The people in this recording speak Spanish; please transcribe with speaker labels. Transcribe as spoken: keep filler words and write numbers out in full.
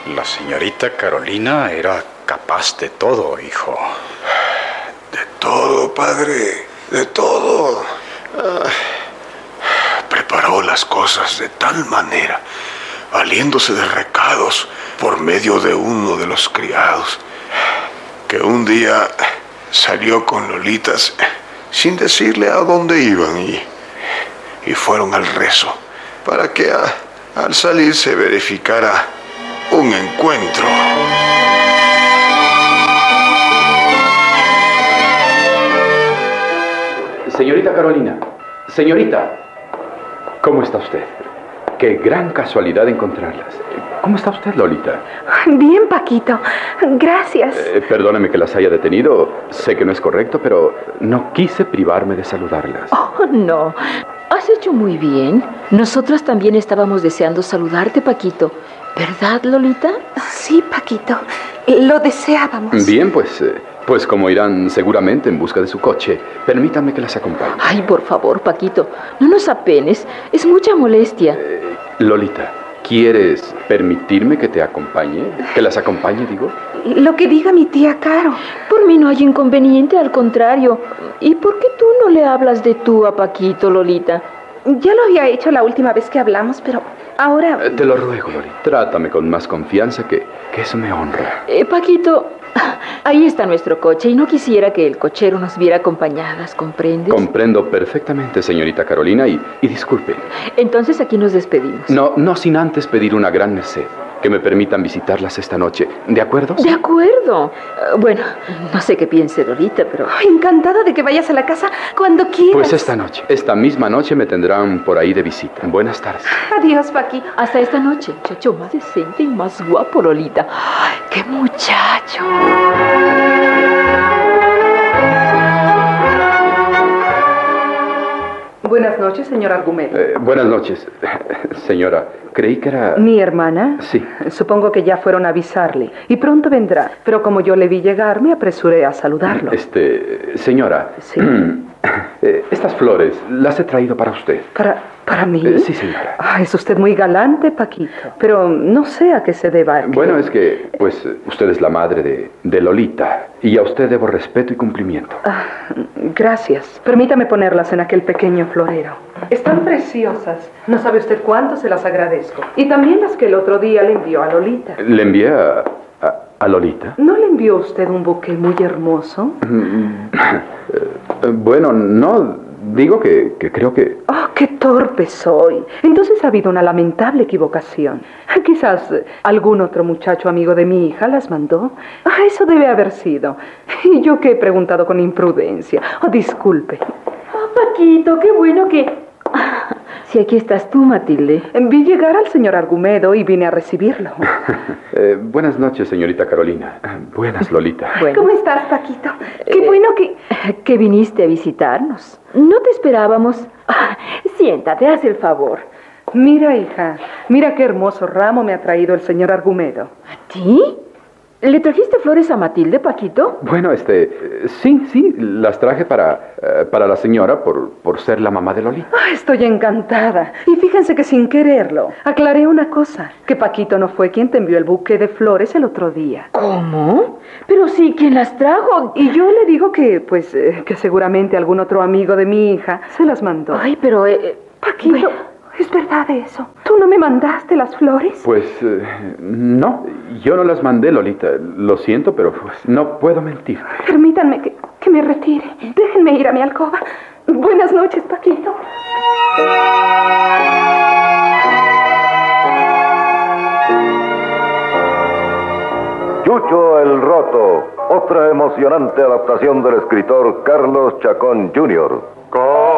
Speaker 1: La señorita Carolina era capaz de todo, hijo.
Speaker 2: De todo, padre, de todo. Ah, preparó las cosas de tal manera, valiéndose de recados por medio de uno de los criados, que un día salió con Lolitas sin decirle a dónde iban y, y fueron al rezo para que a, al salir se verificara un encuentro.
Speaker 3: Señorita Carolina, señorita, ¿cómo está usted? Qué gran casualidad encontrarlas. ¿Cómo está usted, Lolita?
Speaker 4: Bien, Paquito. Gracias.
Speaker 3: Eh, perdóneme que las haya detenido. Sé que no es correcto, pero no quise privarme de saludarlas.
Speaker 5: Oh, no. Has hecho muy bien. Nosotras también estábamos deseando saludarte, Paquito. ¿Verdad, Lolita?
Speaker 4: Sí, Paquito. Lo deseábamos.
Speaker 3: Bien, pues... Eh, Pues como irán seguramente en busca de su coche, permítanme que las acompañe.
Speaker 5: Ay, por favor, Paquito, no nos apenes. Es mucha molestia.
Speaker 3: Eh, Lolita, ¿quieres permitirme que te acompañe? ¿Que las acompañe, digo?
Speaker 4: Lo que diga mi tía Caro.
Speaker 5: Por mí no hay inconveniente, al contrario. ¿Y por qué tú no le hablas de tú a Paquito, Lolita?
Speaker 4: Ya lo había hecho la última vez que hablamos, pero ahora...
Speaker 3: Eh, te lo ruego, Lolita. Trátame con más confianza, que, que eso me honra.
Speaker 5: Eh, Paquito... Ahí está nuestro coche y no quisiera que el cochero nos viera acompañadas, ¿comprendes?
Speaker 3: Comprendo perfectamente, señorita Carolina, y, y disculpe.
Speaker 5: Entonces aquí nos despedimos.
Speaker 3: No, no sin antes pedir una gran merced, que me permitan visitarlas esta noche. ¿De acuerdo?
Speaker 5: De acuerdo. Uh, bueno, no sé qué piense Lolita, pero...
Speaker 4: Oh, encantada de que vayas a la casa cuando quieras.
Speaker 3: Pues esta noche, esta misma noche me tendrán por ahí de visita. Buenas tardes.
Speaker 4: Adiós, Paquito.
Speaker 5: Hasta esta noche, muchacho más decente y más guapo, Lolita. ¡Ay, qué muchacho!
Speaker 6: Buenas noches, señor Argumedo.
Speaker 3: Eh, buenas noches, señora. Creí que era...
Speaker 6: ¿Mi hermana?
Speaker 3: Sí.
Speaker 6: Supongo que ya fueron a avisarle. Y pronto vendrá. Pero como yo le vi llegar, me apresuré a saludarlo.
Speaker 3: Este... Señora.
Speaker 6: Sí.
Speaker 3: eh, estas flores las he traído para usted.
Speaker 6: ¿Para, para mí?
Speaker 3: Eh, sí, señora.
Speaker 6: Ah, es usted muy galante, Paquito. Pero no sé a qué se deba. Que...
Speaker 3: Bueno, es que, pues, usted es la madre de, de Lolita. Y a usted debo respeto y cumplimiento.
Speaker 6: Ah, gracias. Permítame ponerlas en aquel pequeño florero. Están preciosas. No sabe usted cuánto se las agradezco. Y también las que el otro día le envió a Lolita.
Speaker 3: ¿Le envié a, a, a Lolita?
Speaker 6: ¿No le envió usted un buque muy hermoso?
Speaker 3: Bueno, no... Digo que, que creo que...
Speaker 6: ¡Oh, qué torpe soy! Entonces ha habido una lamentable equivocación. Quizás algún otro muchacho amigo de mi hija las mandó. Ah, eso debe haber sido. Y yo que he preguntado con imprudencia. Oh, disculpe.
Speaker 5: Oh, Paquito, qué bueno que... Si aquí estás tú, Matilde.
Speaker 6: Vi llegar al señor Argumedo y vine a recibirlo.
Speaker 3: eh, buenas noches, señorita Carolina. Buenas, Lolita.
Speaker 4: Bueno. ¿Cómo estás, Paquito? Qué
Speaker 5: Eh,
Speaker 4: bueno que...
Speaker 5: Que viniste a visitarnos. No te esperábamos. Ah, siéntate, haz el favor.
Speaker 6: Mira, hija, mira qué hermoso ramo me ha traído el señor Argumedo.
Speaker 5: ¿A ti? ¿Le trajiste flores a Matilde, Paquito?
Speaker 3: Bueno, este... eh, Sí, sí, las traje para, eh, para la señora por, por ser la mamá de Lolita.
Speaker 6: Ah, estoy encantada. Y fíjense que sin quererlo, aclaré una cosa. Que Paquito no fue quien te envió el buque de flores el otro día.
Speaker 5: ¿Cómo? Pero sí, ¿quién las trajo?
Speaker 6: Y yo le digo que, pues, eh, que seguramente algún otro amigo de mi hija se las mandó.
Speaker 5: Ay, pero... Eh,
Speaker 6: Paquito,
Speaker 5: bueno.
Speaker 6: ¿es verdad eso? ¿Tú no me mandaste las flores?
Speaker 3: Pues, eh, no, yo no las mandé, Lolita. Lo siento, pero pues, no puedo mentir.
Speaker 6: Permítanme que, que me retire. Déjenme ir a mi alcoba. Buenas noches, Paquito.
Speaker 7: Chucho el Roto, otra emocionante adaptación del escritor Carlos Chacón junior